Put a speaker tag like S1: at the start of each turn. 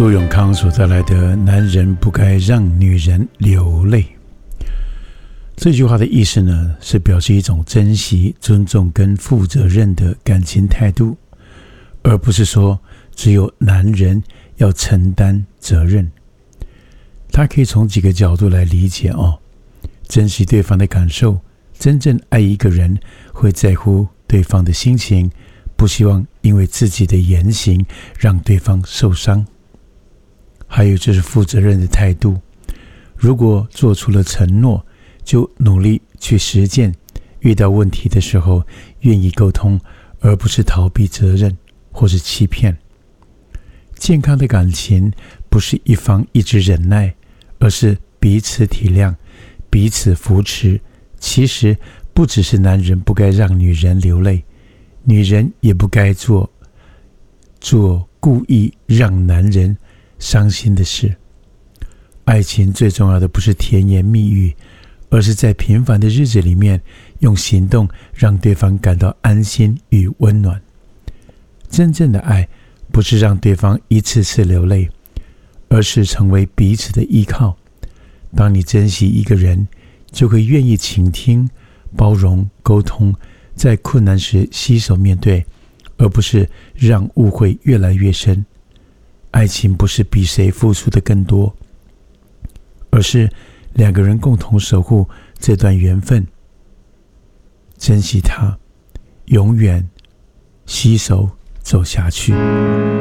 S1: 苏永康所带来的男人不该让女人流泪，这句话的意思呢，是表示一种珍惜、尊重跟负责任的感情态度，而不是说只有男人要承担责任。他可以从几个角度来理解哦，珍惜对方的感受，真正爱一个人会在乎对方的心情，不希望因为自己的言行让对方受伤。还有就是负责任的态度，如果做出了承诺，就努力去实践，遇到问题的时候愿意沟通，而不是逃避责任或是欺骗。健康的感情不是一方一直忍耐，而是彼此体谅，彼此扶持。其实不只是男人不该让女人流泪，女人也不该做故意让男人伤心的事。爱情最重要的不是甜言蜜语，而是在平凡的日子里面，用行动让对方感到安心与温暖。真正的爱不是让对方一次次流泪，而是成为彼此的依靠。当你珍惜一个人，就会愿意倾听、包容、沟通，在困难时携手面对，而不是让误会越来越深。爱情不是比谁付出的更多，而是两个人共同守护这段缘分，珍惜它，永远携手走下去。